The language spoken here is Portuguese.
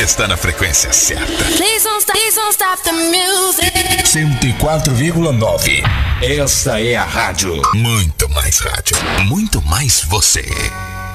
está na frequência certa. Please don't stop the music. 104,9. Esta é a rádio. Muito mais rádio. Muito mais você.